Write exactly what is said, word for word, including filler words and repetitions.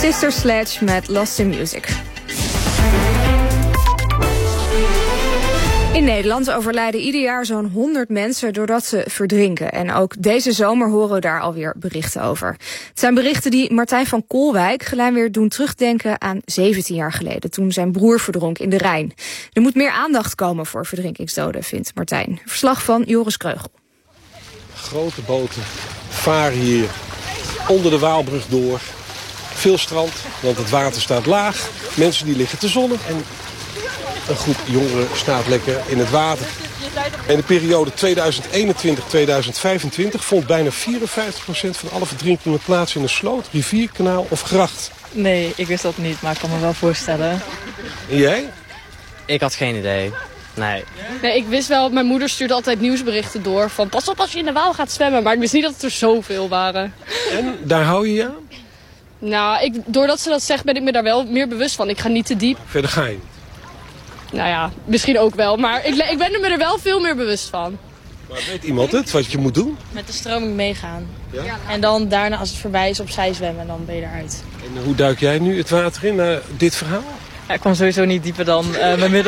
Sister Sledge met Lost in Music. In Nederland overlijden ieder jaar zo'n honderd mensen doordat ze verdrinken. En ook deze zomer horen we daar alweer berichten over. Het zijn berichten die Martijn van Koolwijk gelijk weer doen terugdenken aan zeventien jaar geleden, toen zijn broer verdronk in de Rijn. Er moet meer aandacht komen voor verdrinkingsdoden, vindt Martijn. Verslag van Joris Kreugel. Grote boten varen hier onder de Waalbrug door. Veel strand, want het water staat laag. Mensen die liggen te zonnen en een groep jongeren staat lekker in het water. In de periode tweeduizend eenentwintig tot tweeduizend vijfentwintig vond bijna vierenvijftig procent van alle verdrinkingen plaats in een sloot, rivier, kanaal of gracht. Nee, ik wist dat niet, maar ik kan me wel voorstellen. En jij? Ik had geen idee. Nee. Nee, ik wist wel, mijn moeder stuurde altijd nieuwsberichten door van pas op als je in de Waal gaat zwemmen, maar ik wist niet dat het er zoveel waren. En daar hou je je aan? Nou, ik, doordat ze dat zegt ben ik me daar wel meer bewust van. Ik ga niet te diep. Verder ga je niet. Nou ja, misschien ook wel, maar ik, ik ben er me er wel veel meer bewust van. Maar weet iemand het, wat je moet doen? Met de stroming meegaan. Ja? En dan daarna, als het voorbij is, opzij zwemmen. Dan ben je eruit. En hoe duik jij nu het water in naar dit verhaal? Ja, ik kwam sowieso niet dieper dan uh, mijn middel.